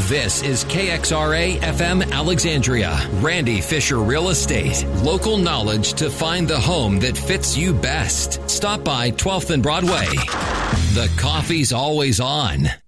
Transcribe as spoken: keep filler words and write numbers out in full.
This is K X R A F M Alexandria. Randy Fisher Real Estate. Local knowledge to find the home that fits you best. Stop by twelfth and Broadway. The coffee's always on.